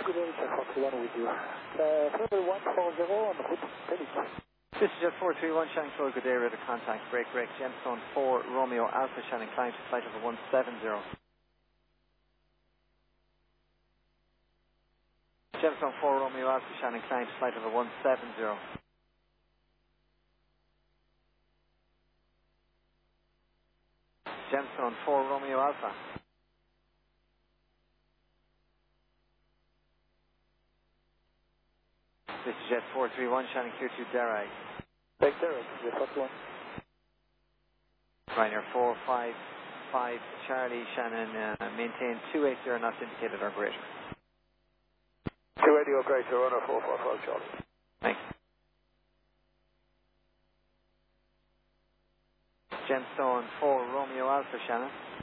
Good day, Jet 431 with you. Further 140 on route Felix. This is Jet 431, Shannon Close, good day, radar contact, break, Gemstone 4, Romeo Alpha, Shannon climb to flight over 170. Gemstone 4, Romeo Alpha, Shannon climb to flight over 170. Gemstone 4, Romeo Alpha. This is Jet 431, Shannon Q2 Derag. Back there, Jet 431. Ryanair 455 Charlie, Shannon, maintain 280 not indicated or greater. 280 or greater, runner 455 Charlie. Thanks. Gemstone 4, Romeo Alpha, Shannon.